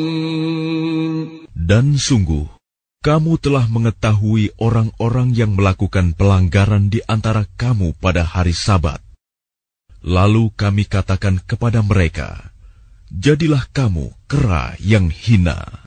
Dan sungguh, kamu telah mengetahui orang-orang yang melakukan pelanggaran di antara kamu pada hari Sabat. Lalu kami katakan kepada mereka, jadilah kamu kera yang hina.